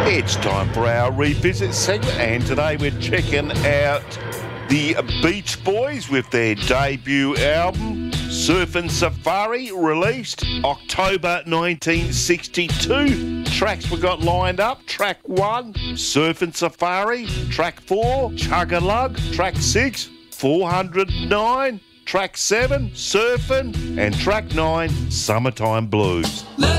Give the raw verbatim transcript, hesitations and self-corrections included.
It's time for our revisit segment, and today we're checking out the Beach Boys with their debut album, Surfin' Safari, released October nineteen sixty-two. Tracks we got lined up: track one, Surfin' Safari; track four, Chug-a-Lug; track six, four hundred nine; track seven, Surfin'; and track nine, Summertime Blues.